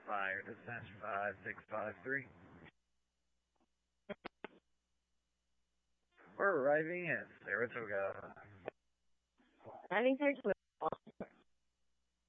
Fire Dispatch 5653. We're arriving at Saratoga. Arriving Saratoga.